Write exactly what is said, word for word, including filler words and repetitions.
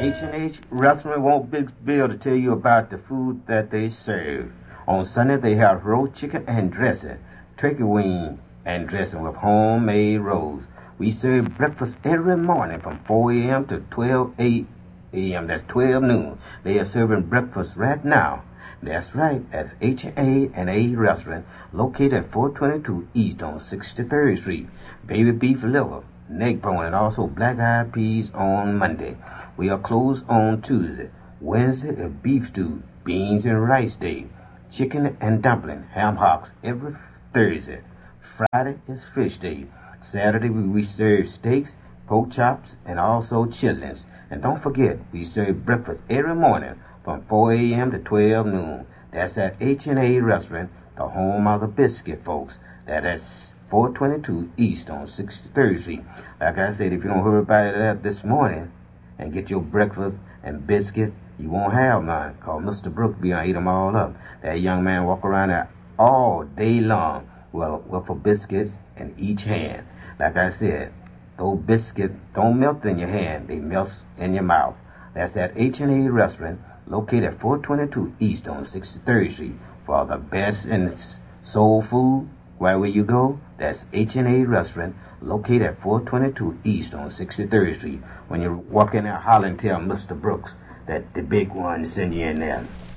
H and H Restaurant won't Big Bill to tell you about the food that they serve. On Sunday, they have roast chicken and dressing, turkey wing and dressing with homemade rolls. We serve breakfast every morning from four a m to twelve a m That's twelve noon. They are serving breakfast right now. That's right, at H and A Restaurant, located at four twenty-two East on sixty-third Street. Baby beef liver, neck bone, and also black-eyed peas on Monday. We are closed on Tuesday. Wednesday is beef stew, beans and rice day, chicken and dumpling, ham hocks every Thursday. Friday is fish day. Saturday we, we serve steaks, pork chops, and also chitlins. And don't forget, we serve breakfast every morning from four a m to twelve noon. That's at H and A Restaurant, the home of the biscuit folks. That is four twenty-two East on sixty-third Street. Like I said, if you don't hurry by that this morning and get your breakfast and biscuit, you won't have none, because Mister Brooks be gonna eat them all up. That young man walk around there all day long with, with a biscuit in each hand. Like I said, those biscuits don't melt in your hand, they melt in your mouth. That's at H and A Restaurant, located at four twenty-two East on sixty-third Street. For the best in soul food, wherever you go, that's H and A Restaurant, located at four twenty-two East on sixty-third Street. When you walk in there, holler and tell Mister Brooks that the big one send you in there.